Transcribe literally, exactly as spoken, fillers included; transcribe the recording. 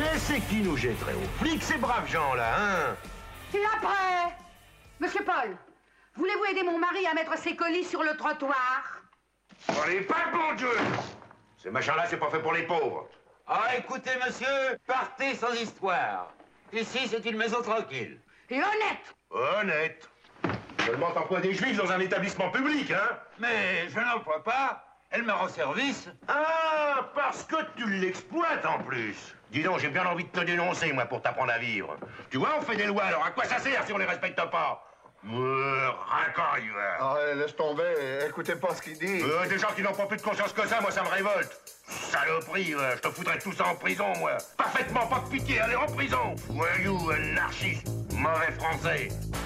Mais c'est qui nous jetterait aux flics, ces braves gens-là, hein? Et après? Monsieur Paul, voulez-vous aider mon mari à mettre ses colis sur le trottoir? Allez, pas bon Dieu! Ces machins-là, c'est pas fait pour les pauvres. Ah, écoutez, monsieur, partez sans histoire. Ici, c'est une maison tranquille. Et honnête! Honnête. Seulement t'emploies des juifs dans un établissement public, hein? Mais je n'emploie pas. Elle me rend service. Ah, parce que tu l'exploites en plus. Dis donc, j'ai bien envie de te dénoncer, moi, pour t'apprendre à vivre. Tu vois, on fait des lois, alors à quoi ça sert si on les respecte pas? Euh, racaille, ouais. Ah, laisse tomber, écoutez pas ce qu'il dit. Euh, des gens qui n'ont pas plus de conscience que ça, moi, ça me révolte. Saloperie, euh, je te foutrais tout ça en prison, moi. Parfaitement, pas de pitié, allez en prison. Voyou, anarchiste, mauvais français.